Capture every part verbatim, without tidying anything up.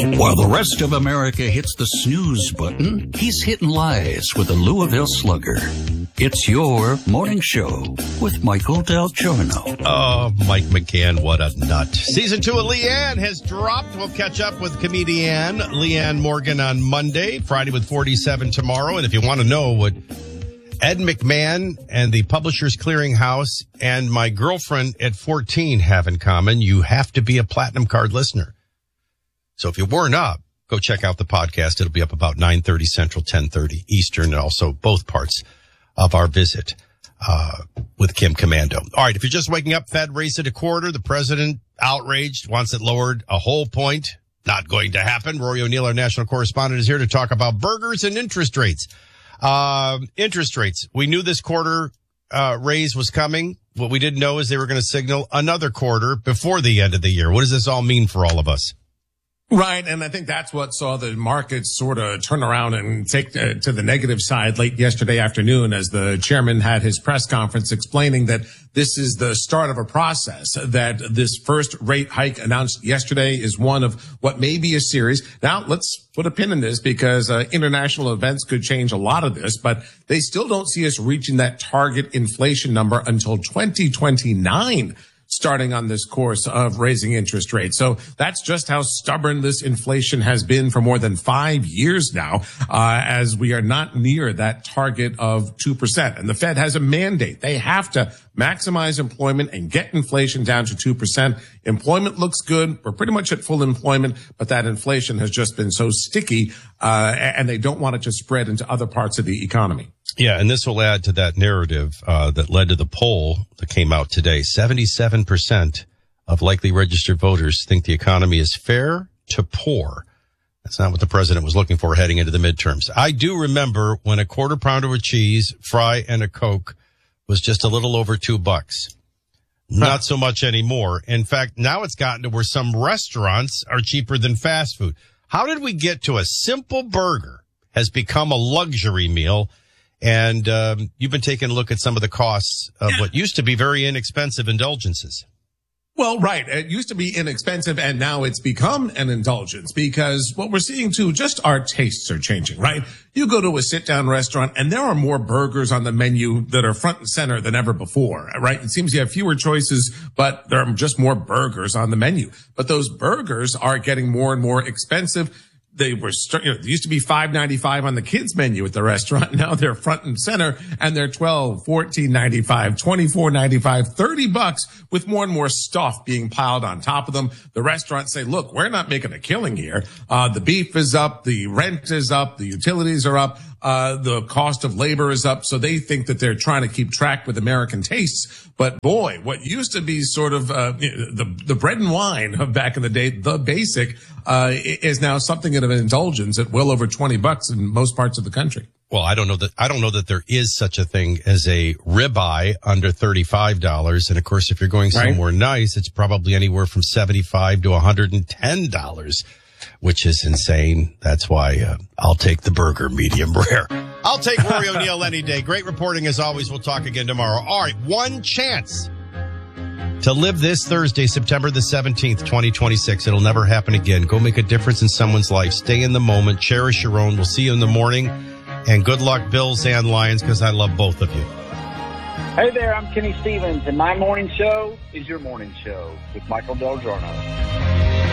While the rest of America hits the snooze button, he's hitting lies with the Louisville Slugger. It's your morning show with Michael Del Giorno. Oh, Mike McCann, what a nut. Season two of Leanne has dropped. We'll catch up with comedian Leanne Morgan on Monday, Friday with forty-seven tomorrow. And if you want to know what Ed McMahon and the Publishers Clearinghouse and my girlfriend at fourteen have in common, you have to be a Platinum Card listener. So if you weren't up, go check out the podcast. It'll be up about nine thirty Central, ten thirty Eastern, and also both parts of our visit uh with Kim Commando. All right, if you're just waking up, Fed raised it a quarter. The president outraged, wants it lowered a whole point. Not going to happen. Rory O'Neill, our national correspondent, is here to talk about burgers and interest rates. Uh, interest rates. We knew this quarter uh raise was coming. What we didn't know is they were going to signal another quarter before the end of the year. What does this all mean for all of us? Right, and I think that's what saw the markets sort of turn around and take uh, to the negative side late yesterday afternoon as the chairman had his press conference explaining that this is the start of a process, that this first rate hike announced yesterday is one of what may be a series. Now, let's put a pin in this because uh, international events could change a lot of this, but they still don't see us reaching that target inflation number until twenty twenty-nine. Starting on this course of raising interest rates. So that's just how stubborn this inflation has been for more than five years now, uh, as we are not near that target of two percent. And the Fed has a mandate. They have to maximize employment and get inflation down to two percent. Employment looks good. We're pretty much at full employment, but that inflation has just been so sticky, uh, and they don't want it to spread into other parts of the economy. Yeah, and this will add to that narrative uh that led to the poll that came out today. seventy-seven percent of likely registered voters think the economy is fair to poor. That's not what the president was looking for heading into the midterms. I do remember when a quarter pounder of cheese, fry, and a Coke was just a little over two bucks. Not so much anymore. In fact, now it's gotten to where some restaurants are cheaper than fast food. How did we get to a simple burger has become a luxury meal? And um, you've been taking a look at some of the costs of what used to be very inexpensive indulgences. Well, right. It used to be inexpensive, and now it's become an indulgence because what we're seeing, too, just our tastes are changing, right? You go to a sit-down restaurant, and there are more burgers on the menu that are front and center than ever before, right? It seems you have fewer choices, but there are just more burgers on the menu. But those burgers are getting more and more expensive. They were, you know, they used to be five ninety-five on the kids menu at the restaurant. Now they're front and center and they're twelve, fourteen ninety-five, twenty-four ninety-five, thirty bucks with more and more stuff being piled on top of them. The restaurants say, look, we're not making a killing here. Uh, the beef is up. The rent is up. The utilities are up. Uh, the cost of labor is up. So they think that they're trying to keep track with American tastes. But boy, what used to be sort of, uh, the, the bread and wine of back in the day, the basic, uh, is now something of an indulgence at well over twenty bucks in most parts of the country. Well, I don't know that, I don't know that there is such a thing as a ribeye under thirty-five dollars. And of course, if you're going somewhere right. nice, it's probably anywhere from seventy-five to one hundred ten dollars. Which is insane. That's why uh, I'll take the burger medium rare. I'll take Rory O'Neill any day. Great reporting as always. We'll talk again tomorrow. All right, one chance to live this Thursday, September the seventeenth, twenty twenty-six. It'll never happen again. Go make a difference in someone's life. Stay in the moment. Cherish your own. We'll see you in the morning. And good luck, Bills and Lions, because I love both of you. Hey there, I'm Kenny Stevens, and my morning show is your morning show with Michael Del Giorno.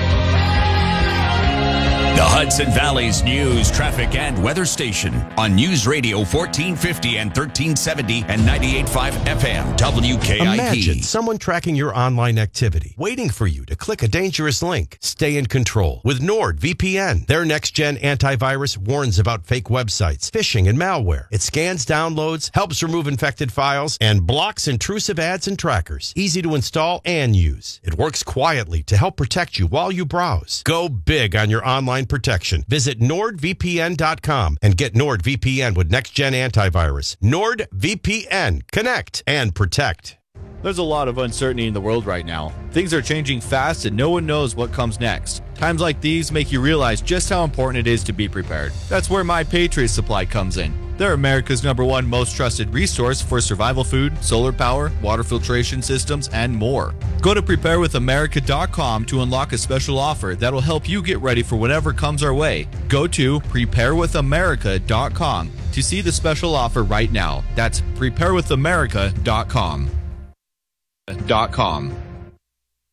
The Hudson Valley's news, traffic, and weather station on News Radio fourteen fifty and thirteen seventy and ninety-eight point five F M W K I P. Imagine someone tracking your online activity, waiting for you to click a dangerous link. Stay in control with NordVPN. Their next-gen antivirus warns about fake websites, phishing, and malware. It scans downloads, helps remove infected files, and blocks intrusive ads and trackers. Easy to install and use. It works quietly to help protect you while you browse. Go big on your online protection. Visit Nord V P N dot com and get NordVPN with next-gen antivirus. NordVPN. Connect and protect. There's a lot of uncertainty in the world right now. Things are changing fast and no one knows what comes next. Times like these make you realize just how important it is to be prepared. That's where My Patriot Supply comes in. They're America's number one most trusted resource for survival food, solar power, water filtration systems, and more. Go to prepare with america dot com to unlock a special offer that'll help you get ready for whatever comes our way. Go to prepare with america dot com to see the special offer right now. That's prepare with america dot com. Dot com.